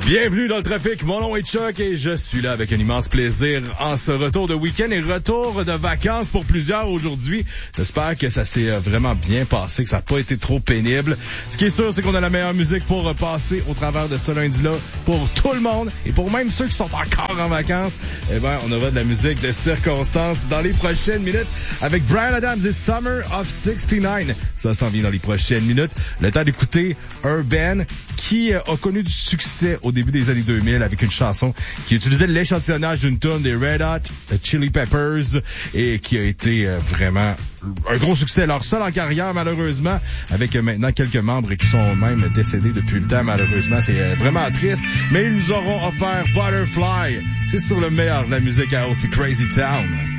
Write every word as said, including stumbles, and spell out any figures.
Bienvenue dans le trafic, mon nom est Chuck et je suis là avec un immense plaisir en ce retour de week-end et retour de vacances pour plusieurs aujourd'hui. J'espère que ça s'est vraiment bien passé, que ça n'a pas été trop pénible. Ce qui est sûr, c'est qu'on a la meilleure musique pour passer au travers de ce lundi-là pour tout le monde et pour même ceux qui sont encore en vacances. Eh ben, on aura de la musique de circonstance dans les prochaines minutes avec Bryan Adams et Summer of soixante-neuf. Ça s'en vient dans les prochaines minutes. Le temps d'écouter un band qui a connu du succès au début des années deux mille avec une chanson qui utilisait l'échantillonnage d'une tonne des Red Hot Chili Peppers et qui a été euh, vraiment un gros succès. Leur seul en carrière, malheureusement, avec euh, maintenant quelques membres qui sont même décédés depuis le temps, malheureusement. C'est euh, vraiment triste. Mais ils nous auront offert Butterfly. C'est sur le meilleur de la musique à aussi Crazy Town.